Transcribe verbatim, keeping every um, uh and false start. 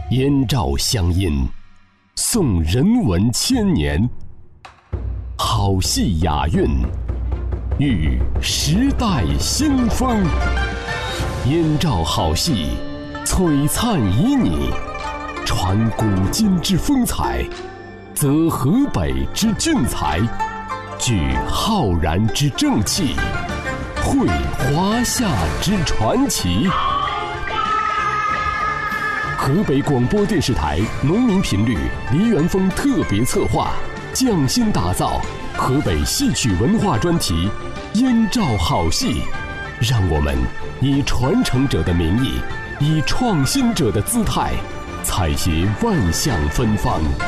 燕赵乡音，颂人文千年；好戏雅韵，遇时代新风。燕赵好戏，璀璨旖旎，传古今之风采，则河北之俊才，聚浩然之正气，绘华夏之传奇。河北广播电视台农民频率梨园风特别策划，匠心打造河北戏曲文化专题《燕赵好戏》，让我们以传承者的名义，以创新者的姿态，采撷万象芬芳，